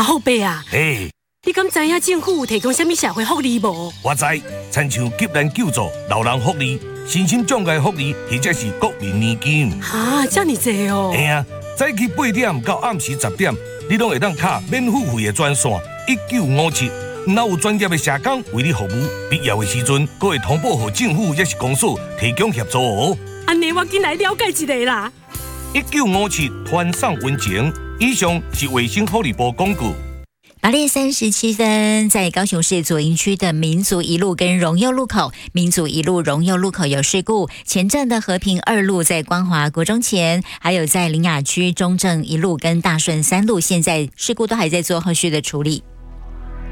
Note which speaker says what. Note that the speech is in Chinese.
Speaker 1: 后辈啊，
Speaker 2: 嘿，
Speaker 1: 你敢知影政府有提供什么社会福利无？
Speaker 2: 我知，亲像急难救助、老人福利、身心障碍福利，或者是国民年金。
Speaker 1: 啊，这么济哦！
Speaker 2: 嘿啊，早起8点到暗时10点，你拢会当卡免付费的专线1957。若有专业的社工为你服务，必要的时阵，阁会通报给政府也是公所提供协助哦。
Speaker 1: 安尼我紧来了解一下啦。
Speaker 2: 1957团上温情，以上是卫生福利部广告。
Speaker 3: 8点37分，在高雄市左营区的民族一路跟荣佑路口，民族一路荣佑路口有事故，前镇的和平2路在光华国中前，还有在苓雅区中正1路跟大顺3路，现在事故都还在做后续的处理。